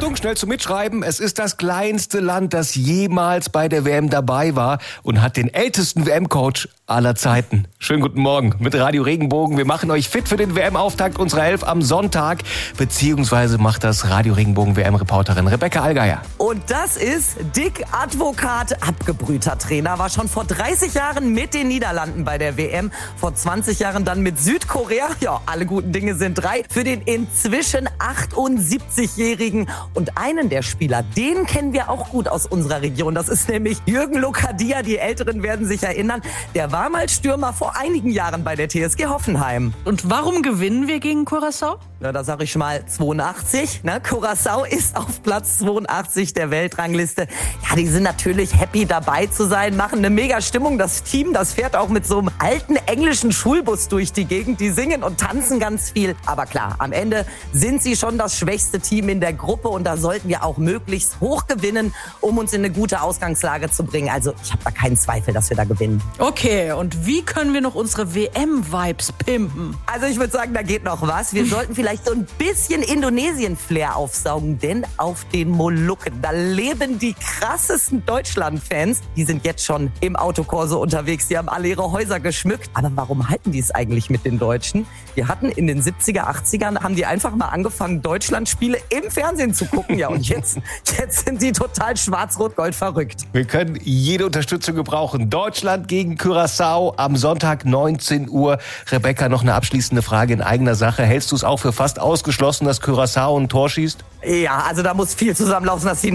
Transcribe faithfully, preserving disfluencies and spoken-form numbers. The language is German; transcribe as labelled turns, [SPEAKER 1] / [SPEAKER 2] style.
[SPEAKER 1] Achtung, schnell zum Mitschreiben. Es ist das kleinste Land, das jemals bei der W M dabei war und hat den ältesten W M-Coach aller Zeiten. Schönen guten Morgen mit Radio Regenbogen. Wir machen euch fit für den W M-Auftakt unserer Elf am Sonntag. Beziehungsweise macht das Radio Regenbogen W M-Reporterin Rebecca Allgeier.
[SPEAKER 2] Und das ist Dick Advokat, abgebrühter Trainer. War schon vor dreißig Jahren mit den Niederlanden bei der W M. Vor zwanzig Jahren dann mit Südkorea. Ja, alle guten Dinge sind drei. Für den inzwischen achtundsiebzigjährigen. Und einen der Spieler, den kennen wir auch gut aus unserer Region. Das ist nämlich Jürgen Lokadia. Die Älteren werden sich erinnern. Der war mal Stürmer vor einigen Jahren bei der T S G Hoffenheim.
[SPEAKER 3] Und warum gewinnen wir gegen Curaçao?
[SPEAKER 2] Na, da sag ich mal zweiundachtzig. Ne? Curaçao ist auf Platz zweiundachtzig der Weltrangliste. Ja, die sind natürlich happy dabei zu sein, machen eine mega Stimmung. Das Team, das fährt auch mit so einem alten englischen Schulbus durch die Gegend. Die singen und tanzen ganz viel. Aber klar, am Ende sind sie schon das schwächste Team in der Gruppe und da sollten wir auch möglichst hoch gewinnen, um uns in eine gute Ausgangslage zu bringen. Also ich habe da keinen Zweifel, dass wir da gewinnen.
[SPEAKER 3] Okay, und wie können wir noch unsere W M-Vibes pimpen?
[SPEAKER 2] Also ich würde sagen, da geht noch was. Wir sollten vielleicht so ein bisschen Indonesien-Flair aufsaugen, denn auf den Molukken, da leben die krassesten Deutschland-Fans. Die sind jetzt schon im Autokorso unterwegs, die haben alle ihre Häuser geschmückt. Aber warum halten die es eigentlich mit den Deutschen? Wir hatten in den siebziger, achtzigern, haben die einfach mal angefangen, Deutschland-Spiele im Fernsehen zu gucken. Ja, und jetzt, jetzt sind die total schwarz-rot-gold verrückt.
[SPEAKER 1] Wir können jede Unterstützung gebrauchen. Deutschland gegen Curaçao am Sonntag neunzehn Uhr. Rebecca, noch eine abschließende Frage in eigener Sache. Hältst du es auch für fast ausgeschlossen, dass Curaçao ein Tor schießt?
[SPEAKER 2] Ja, also da muss viel zusammenlaufen, dass sie